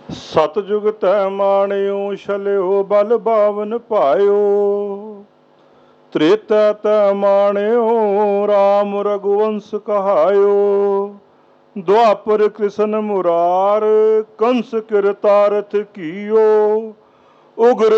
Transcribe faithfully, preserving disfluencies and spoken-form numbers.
सतयुग तै माणियो छलियो बल बावन पायो। त्रेता तै माणियो राम रघुवंश कहायो। द्वापर कृष्ण मुरार कंस किरतारथ कियो। उग्र